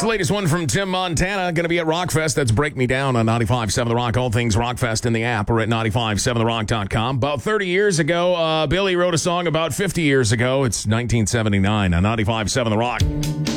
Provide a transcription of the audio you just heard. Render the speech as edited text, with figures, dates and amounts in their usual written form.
the latest one from Tim Montana. Going to be at Rockfest. That's Break Me Down on 95.7 The Rock. All things Rockfest in the app or at 957therock.com. About 30 years ago, Billy wrote a song about 50 years ago. It's 1979 on 95.7 The Rock.